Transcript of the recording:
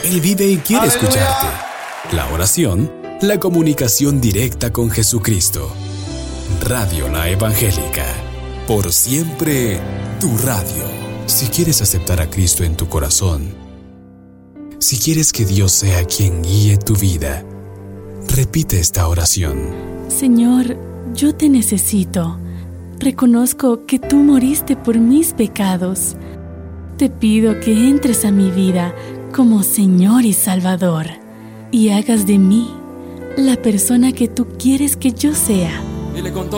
Él vive y quiere escucharte. La oración, la comunicación directa con Jesucristo. Radio La Evangélica. Por siempre, tu radio. Si quieres aceptar a Cristo en tu corazón, si quieres que Dios sea quien guíe tu vida, repite esta oración. Señor, yo te necesito. Reconozco que tú moriste por mis pecados. Te pido que entres a mi vida como Señor y Salvador y hagas de mí la persona que tú quieres que yo sea. Y le contó